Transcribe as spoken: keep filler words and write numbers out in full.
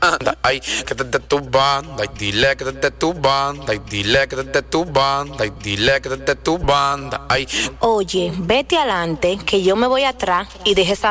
anda, ay, que desde tu banda, y dile que desde tu banda, y dile que desde tu banda, y dile que desde tu banda, ay. Oye, vete adelante, que yo me voy atrás y deje esa